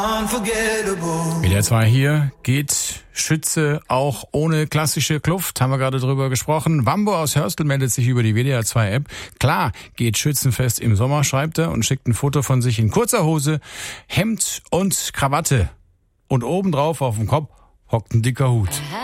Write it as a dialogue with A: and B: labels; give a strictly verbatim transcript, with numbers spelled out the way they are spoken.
A: W D R zwei hier, geht Schütze auch ohne klassische Kluft, haben wir gerade drüber gesprochen. Wambo aus Hörstel meldet sich über die W D R zwei App. Klar geht Schützenfest im Sommer, schreibt er und schickt ein Foto von sich in kurzer Hose, Hemd und Krawatte. Und obendrauf auf dem Kopf hockt ein dicker Hut.